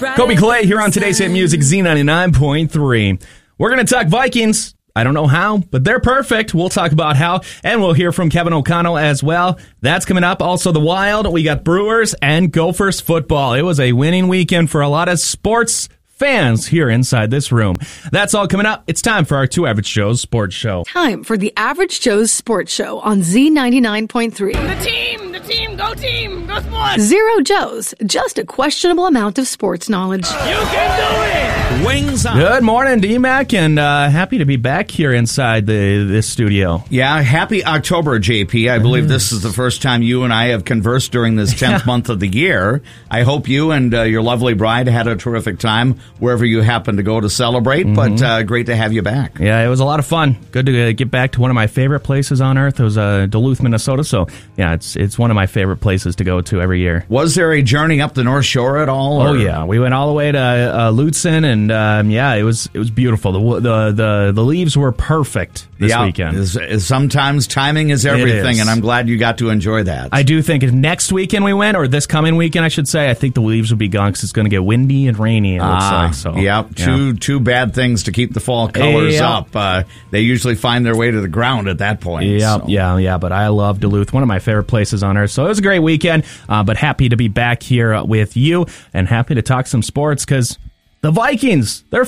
Kobe Clay here on Today's Hit Music Z99.3. We're going to talk Vikings. I don't know how, but they're perfect. We'll talk about how, and we'll hear from Kevin O'Connell as well. That's coming up. Also, the Wild. We got Brewers and Gophers football. It was a winning weekend for a lot of sports fans here inside this room. That's all coming up. It's time for our Two Average Joe's Sports Show. Time for the Average Joe's Sports Show on Z99.3. The team, go sports! Zero Joe's, just a questionable amount of sports knowledge. You can do it! Wings on. Good morning, D-Mac, and happy to be back here inside this studio. Yeah, happy October, JP. I believe this is the first time you and I have conversed during this 10th month of the year. I hope you and your lovely bride had a terrific time wherever you happen to go to celebrate, but great to have you back. Yeah, it was a lot of fun. Good to get back to one of my favorite places on earth. It was Duluth, Minnesota, so yeah, it's one of my favorite places to go to every year. Was there a journey up the North Shore at all? Oh yeah, we went all the way to Lutsen, and yeah, it was beautiful. The leaves were perfect this weekend. Sometimes timing is everything, and I'm glad you got to enjoy that. I do think if next weekend we went, or this coming weekend, I should say, I think the leaves will be gone because it's going to get windy and rainy. It looks like so. Yep, two bad things to keep the fall colors up. They usually find their way to the ground at that point. Yeah. But I love Duluth, one of my favorite places on earth. So it was a great weekend. But happy to be back here with you, and happy to talk some sports because the Vikings, they're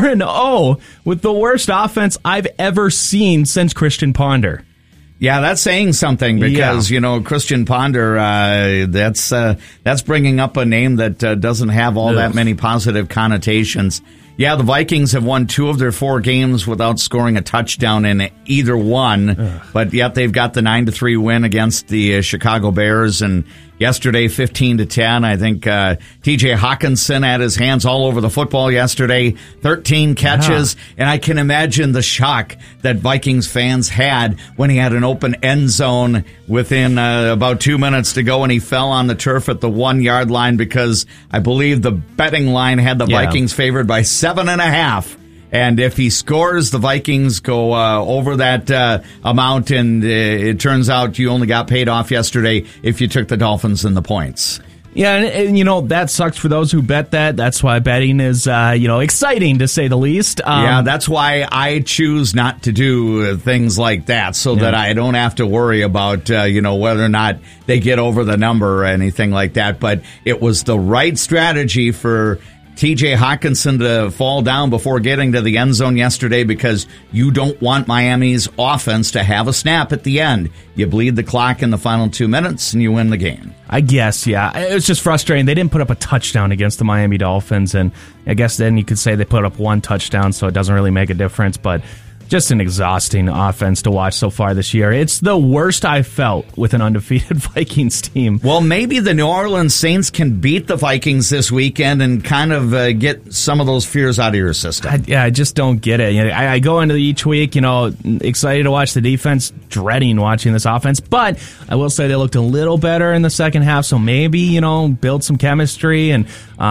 4-0 with the worst offense I've ever seen since Christian Ponder. Yeah, that's saying something because, Christian Ponder, that's bringing up a name that doesn't have all that many positive connotations. Yeah, the Vikings have won 2 of their 4 games without scoring a touchdown in either one, but yet they've got the 9-3 win against the Chicago Bears, and yesterday 15-10. I think T.J. Hawkinson had his hands all over the football yesterday, 13 catches, and I can imagine the shock that Vikings fans had when he had an open end zone within about 2 minutes to go, and he fell on the turf at the 1-yard line because I believe the betting line had the Vikings favored by 7.5. And if he scores, the Vikings go over that amount, and it turns out you only got paid off yesterday if you took the Dolphins and the points. Yeah, and that sucks for those who bet that. That's why betting is, exciting to say the least. Yeah, that's why I choose not to do things like that so that I don't have to worry about, whether or not they get over the number or anything like that. But it was the right strategy for T.J. Hawkinson to fall down before getting to the end zone yesterday because you don't want Miami's offense to have a snap at the end. You bleed the clock in the final 2 minutes and you win the game. I guess, yeah. It was just frustrating. They didn't put up a touchdown against the Miami Dolphins, and I guess then you could say they put up 1 touchdown, so it doesn't really make a difference, but just an exhausting offense to watch so far this year. It's the worst I've felt with an undefeated Vikings team. Well, maybe the New Orleans Saints can beat the Vikings this weekend and kind of get some of those fears out of your system. I just don't get it. I go into each week, excited to watch the defense, dreading watching this offense. But I will say they looked a little better in the second half, so maybe, build some chemistry and,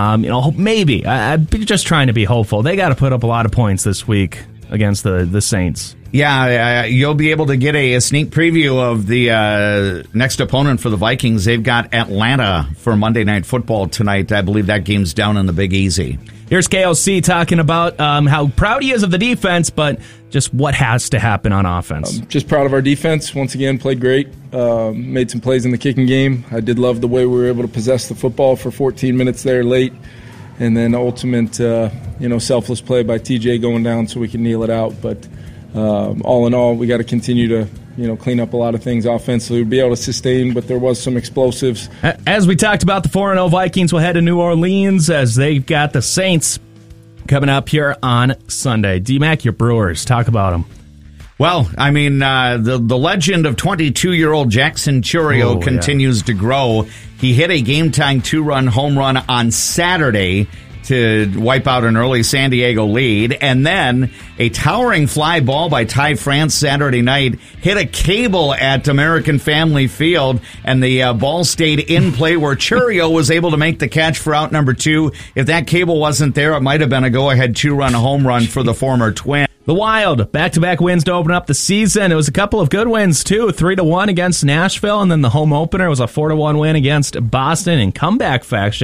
maybe. I'm just trying to be hopeful. They got to put up a lot of points this week against the Saints. Yeah, you'll be able to get a sneak preview of the next opponent for the Vikings. They've got Atlanta for Monday Night Football tonight. I believe that game's down in the Big Easy. Here's KOC talking about how proud he is of the defense, but just what has to happen on offense. Just proud of our defense. Once again, played great. Made some plays in the kicking game. I did love the way we were able to possess the football for 14 minutes there late. And then ultimate, selfless play by TJ going down so we can kneel it out. But all in all, we got to continue to, clean up a lot of things offensively. We'll be able to sustain, but there was some explosives. As we talked about, the 4-0 Vikings will head to New Orleans as they've got the Saints coming up here on Sunday. D-Mac, your Brewers, talk about them. Well, I mean, the legend of 22-year-old Jackson Chourio continues to grow. He hit a game-tying 2-run home run on Saturday to wipe out an early San Diego lead. And then a towering fly ball by Ty France Saturday night hit a cable at American Family Field, and the ball stayed in play where Chourio was able to make the catch for out number 2. If that cable wasn't there, it might have been a go-ahead 2-run home run for the former Twin. The Wild, back-to-back wins to open up the season. It was a couple of good wins, too. 3-1 against Nashville, and then the home opener was a 4-1 win against Boston in comeback fashion.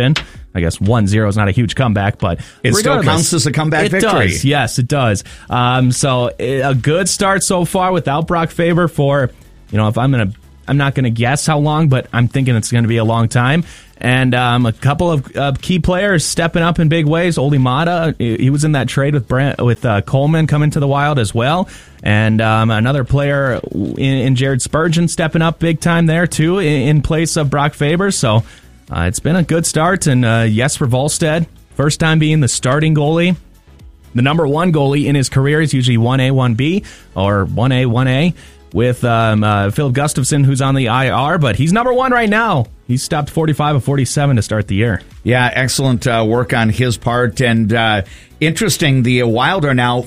I guess 1-0 is not a huge comeback, but it still counts as a comeback victory. It does. Yes, it does. So a good start so far without Brock Faber for, if I'm not going to guess how long, but I'm thinking it's going to be a long time. And a couple of key players stepping up in big ways. Oli Mata, he was in that trade with Coleman coming to the Wild as well. And another player in Jared Spurgeon stepping up big time there too in place of Brock Faber. So it's been a good start. And Jesper Wallstedt, first time being the starting goalie. The number one goalie in his career is usually 1A, 1B, or 1A, 1A. With Philip Gustafsson, who's on the IR, but he's number one right now. He's stopped 45 of 47 to start the year. Yeah, excellent work on his part. And interesting, the Wild are now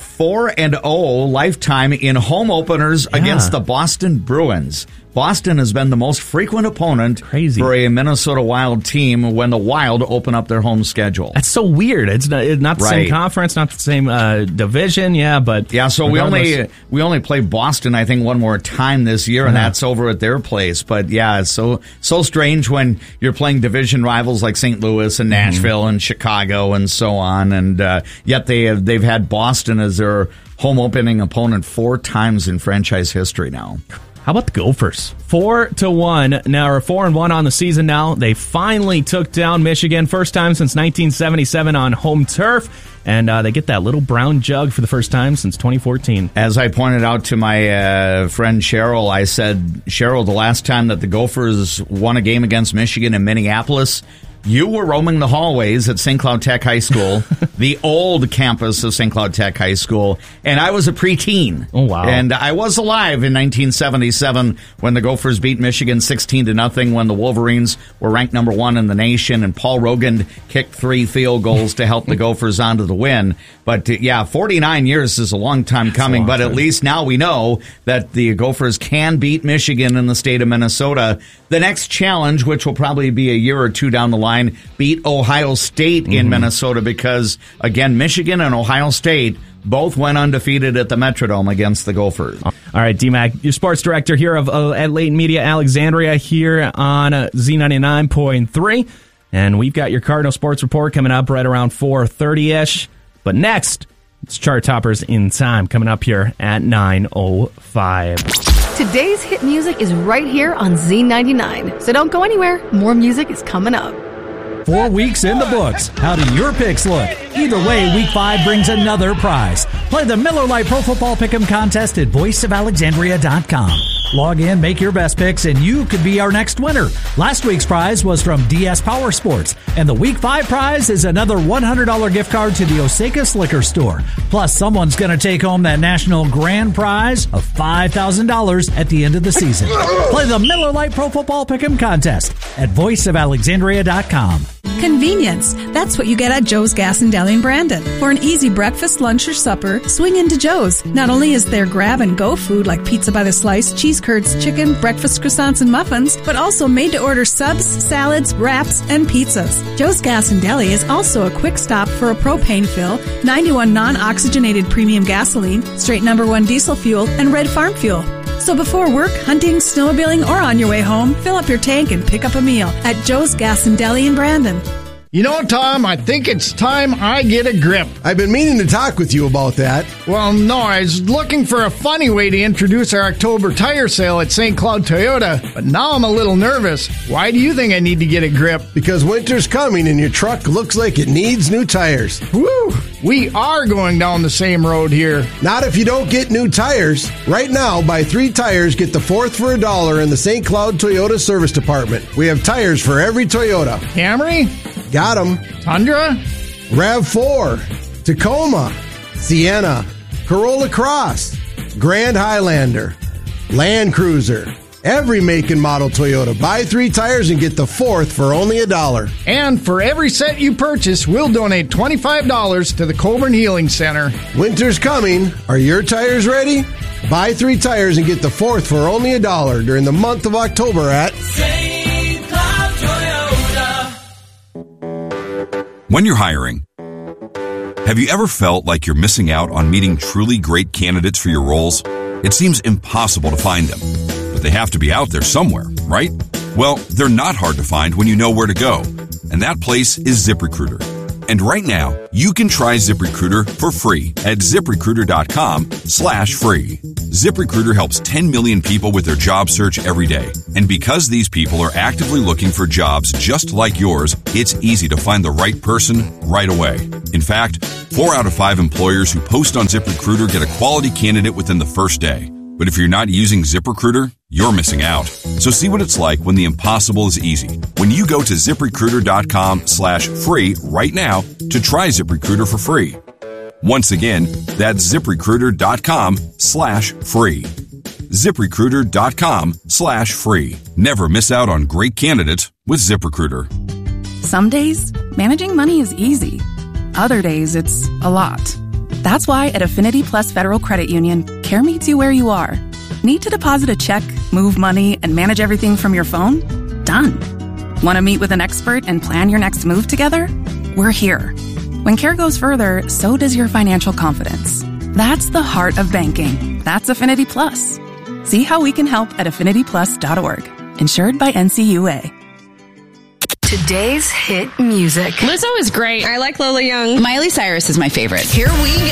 4-0 lifetime in home openers against the Boston Bruins. Boston has been the most frequent opponent for a Minnesota Wild team when the Wild open up their home schedule. That's so weird. It's not the same conference, not the same division. So we only play Boston, I think, one more time this year, and that's over at their place. But it's so strange when you're playing division rivals like St. Louis and Nashville and Chicago and so on, and yet they've had Boston as their home opening opponent 4 times in franchise history now. How about the Gophers? 4-1 now, or 4-1 on the season now. They finally took down Michigan, first time since 1977 on home turf, and they get that little brown jug for the first time since 2014. As I pointed out to my friend Cheryl, I said, Cheryl, the last time that the Gophers won a game against Michigan in Minneapolis, you were roaming the hallways at St. Cloud Tech High School, the old campus of St. Cloud Tech High School, and I was a preteen. Oh, wow. And I was alive in 1977 when the Gophers beat Michigan 16-0, when the Wolverines were ranked number 1 in the nation, and Paul Rogan kicked 3 field goals to help the Gophers onto the win. But 49 years is a long time coming, but at least now we know that the Gophers can beat Michigan in the state of Minnesota. The next challenge, which will probably be a year or two down the line, beat Ohio State in Minnesota, because, again, Michigan and Ohio State both went undefeated at the Metrodome against the Gophers. All right, DMAC, your sports director here at Leighton Media Alexandria here on Z99.3. And we've got your Cardinal Sports Report coming up right around 4:30-ish. But next, it's Chart Toppers in Time coming up here at 9:05. Today's hit music is right here on Z99. So don't go anywhere. More music is coming up. 4 weeks in the books. How do your picks look? Either way, Week 5 brings another prize. Play the Miller Lite Pro Football Pick'em contest at voiceofalexandria.com. Log in, make your best picks, and you could be our next winner. Last week's prize was from DS Power Sports, and the Week 5 prize is another $100 gift card to the Osakas Liquor Store. Plus, someone's going to take home that national grand prize of $5,000 at the end of the season. Play the Miller Lite Pro Football Pick'em contest at voiceofalexandria.com. Convenience. That's what you get at Joe's Gas and Deli in Brandon. For an easy breakfast, lunch, or supper, swing into Joe's. Not only is there grab-and-go food like pizza by the slice, cheese curds, chicken, breakfast croissants, and muffins, but also made-to-order subs, salads, wraps, and pizzas. Joe's Gas and Deli is also a quick stop for a propane fill, 91 non-oxygenated premium gasoline, straight number 1 diesel fuel, and red farm fuel. So before work, hunting, snowmobiling, or on your way home, fill up your tank and pick up a meal at Joe's Gas and Deli in Brandon. You know, Tom, I think it's time I get a grip. I've been meaning to talk with you about that. Well, no, I was looking for a funny way to introduce our October tire sale at St. Cloud Toyota, but now I'm a little nervous. Why do you think I need to get a grip? Because winter's coming and your truck looks like it needs new tires. Woo! We are going down the same road here. Not if you don't get new tires. Right now, buy 3 tires, get the 4th for $1 in the St. Cloud Toyota Service Department. We have tires for every Toyota. Camry? Got them. Tundra? RAV4, Tacoma, Sienna, Corolla Cross, Grand Highlander, Land Cruiser. Every make and model Toyota. Buy 3 tires and get the 4th for only $1. And for every set you purchase, we'll donate $25 to the Coburn Healing Center. Winter's coming. Are your tires ready? Buy 3 tires and get the 4th for only $1 during the month of October at St. Cloud Toyota. When you're hiring, have you ever felt like you're missing out on meeting truly great candidates for your roles? It seems impossible to find them. They have to be out there somewhere, right? Well, they're not hard to find when you know where to go. and that place is ZipRecruiter. And right now, you can try ZipRecruiter for free at ZipRecruiter.com/free. ZipRecruiter helps 10 million people with their job search every day. And because these people are actively looking for jobs just like yours, it's easy to find the right person right away. In fact, 4 out of 5 employers who post on ZipRecruiter get a quality candidate within the first day. But if you're not using ZipRecruiter, you're missing out. So see what it's like when the impossible is easy. When you go to ZipRecruiter.com/free right now to try ZipRecruiter for free. Once again, that's ZipRecruiter.com/free. ZipRecruiter.com/free. Never miss out on great candidates with ZipRecruiter. Some days, managing money is easy. Other days, it's a lot. That's why at Affinity Plus Federal Credit Union, care meets you where you are. Need to deposit a check, move money, and manage everything from your phone? Done. Want to meet with an expert and plan your next move together? We're here. When care goes further, so does your financial confidence. That's the heart of banking. That's Affinity Plus. See how we can help at affinityplus.org. Insured by NCUA. Today's hit music. Lizzo is great. I like Lola Young. Miley Cyrus is my favorite. Here we